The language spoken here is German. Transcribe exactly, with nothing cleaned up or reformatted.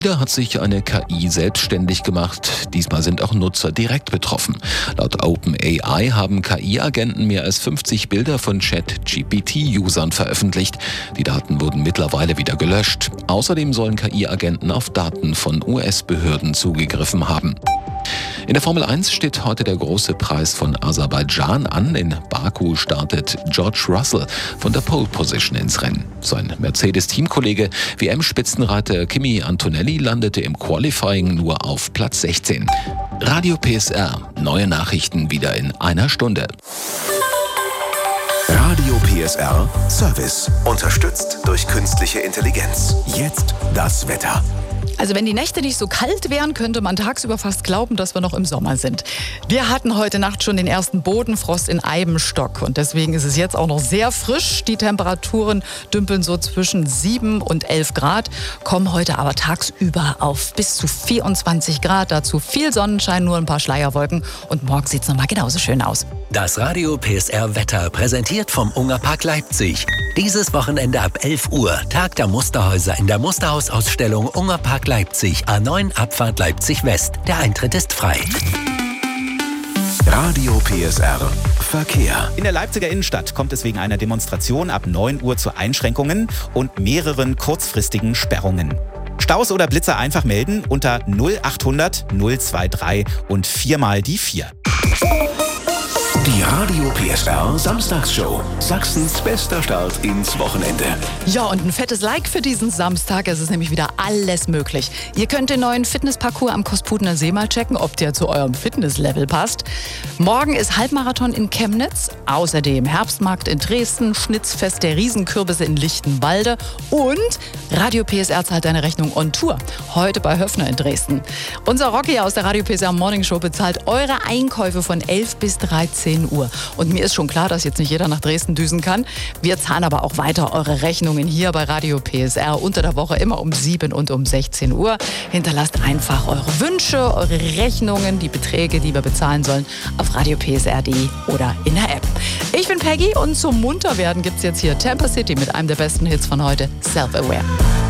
Da hat sich eine K I selbstständig gemacht. Diesmal sind auch Nutzer direkt betroffen. Laut OpenAI haben K I-Agenten mehr als fünfzig Bilder von Chat-G P T-Usern veröffentlicht. Die Daten wurden mittlerweile wieder gelöscht. Außerdem sollen K I-Agenten auf Daten von U S-Behörden zugegriffen haben. In der Formel eins steht heute der große Preis von Aserbaidschan an. In Baku startet George Russell von der Pole Position ins Rennen. Sein Mercedes-Teamkollege W M-Spitzenreiter Kimi Antonelli landete im Qualifying nur auf Platz sechzehn. Radio P S R. Neue Nachrichten wieder in einer Stunde. Radio P S R Service. Unterstützt durch künstliche Intelligenz. Jetzt das Wetter. Also wenn die Nächte nicht so kalt wären, könnte man tagsüber fast glauben, dass wir noch im Sommer sind. Wir hatten heute Nacht schon den ersten Bodenfrost in Eibenstock und deswegen ist es jetzt auch noch sehr frisch. Die Temperaturen dümpeln so zwischen sieben und elf Grad, kommen heute aber tagsüber auf bis zu vierundzwanzig Grad. Dazu viel Sonnenschein, nur ein paar Schleierwolken und morgen sieht es nochmal genauso schön aus. Das Radio P S R Wetter präsentiert vom Ungerpark Leipzig. Dieses Wochenende ab elf Uhr Tag der Musterhäuser in der Musterhausausstellung Ungerpark Leipzig, A neun Abfahrt Leipzig West. Der Eintritt ist frei. Radio P S R Verkehr. In der Leipziger Innenstadt kommt es wegen einer Demonstration ab neun Uhr zu Einschränkungen und mehreren kurzfristigen Sperrungen. Staus oder Blitzer einfach melden unter null achthundert null dreiundzwanzig und viermal die vier. Die Radio P S R Samstagsshow. Sachsens bester Start ins Wochenende. Ja, und ein fettes Like für diesen Samstag. Es ist nämlich wieder alles möglich. Ihr könnt den neuen Fitnessparcours am Kospudener See mal checken, ob der zu eurem Fitnesslevel passt. Morgen ist Halbmarathon in Chemnitz. Außerdem Herbstmarkt in Dresden, Schnitzfest der Riesenkürbisse in Lichtenwalde und Radio P S R zahlt deine Rechnung on Tour. Heute bei Höffner in Dresden. Unser Rocky aus der Radio P S R Morning Show bezahlt eure Einkäufe von elf bis dreizehn Uhr. Und mir ist schon klar, dass jetzt nicht jeder nach Dresden düsen kann. Wir zahlen aber auch weiter eure Rechnungen hier bei Radio P S R unter der Woche immer um sieben und um sechzehn Uhr. Hinterlasst einfach eure Wünsche, eure Rechnungen, die Beträge, die wir bezahlen sollen, auf radio p s r punkt d e oder in der App. Ich bin Peggy und zum Munterwerden gibt es jetzt hier Tampa City mit einem der besten Hits von heute, Self-Aware.